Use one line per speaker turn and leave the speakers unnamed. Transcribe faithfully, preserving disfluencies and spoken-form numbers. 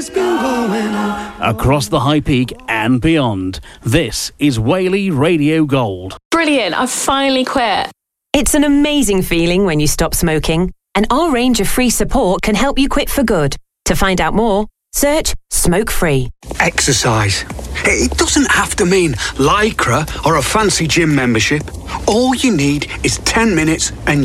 Across the High Peak and beyond, this is Whaley Radio Gold.
Brilliant, I've finally quit.
It's an amazing feeling when you stop smoking, and our range of free support can help you quit for good. To find out more, search Smoke Free.
Exercise. It doesn't have to mean Lycra or a fancy gym membership. All you need is ten minutes and